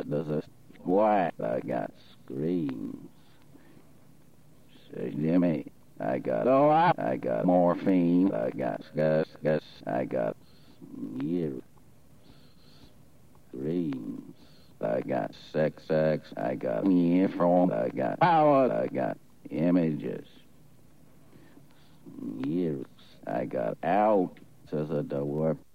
There's a what? I got screams. Say, Jimmy, I got I got morphine. I got gus. I got years. Screams. I got sex. I got from. I got power. I got images. Years. I got out to the door.